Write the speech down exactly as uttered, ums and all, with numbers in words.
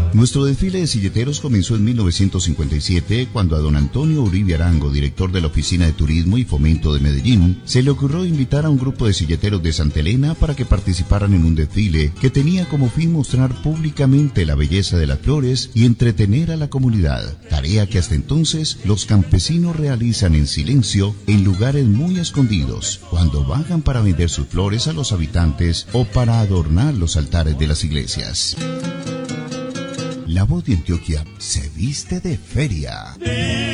Nuestro desfile de silleteros comenzó en mil novecientos cincuenta y siete, cuando a don Antonio Uribe Arango, director de la Oficina de Turismo y Fomento de Medellín, se le ocurrió invitar a un grupo de silleteros de Santa Elena para que participaran en un desfile que tenía como fin mostrar públicamente la belleza de las flores y entretener a la comunidad, tarea que hasta entonces los campesinos realizan en silencio en lugares muy escondidos, cuando vagan para vender sus flores a los habitantes o para adornar los altares de las iglesias. La Voz de Antioquia se viste de feria.